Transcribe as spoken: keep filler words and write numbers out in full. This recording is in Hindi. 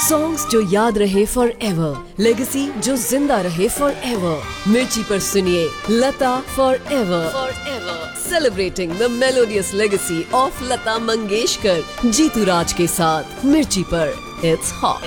सॉन्ग्स जो याद रहे फॉर एवर, लेगेसी जो जिंदा रहे फॉर एवर। मिर्ची पर सुनिए लता for ever, for ever, celebrating the melodious legacy of Lata Mangeshkar, Jitu राज के साथ मिर्ची पर। It's hot.